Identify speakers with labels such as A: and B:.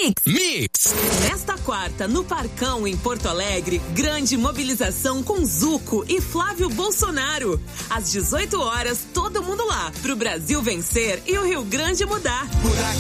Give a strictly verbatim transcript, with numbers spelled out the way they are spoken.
A: Mix.
B: Mix.
A: Nesta quarta, no Parcão, em Porto Alegre, grande mobilização com Zuco e Flávio Bolsonaro. Às dezoito horas, todo mundo lá, pro Brasil vencer e o Rio Grande mudar.
C: Por aqui.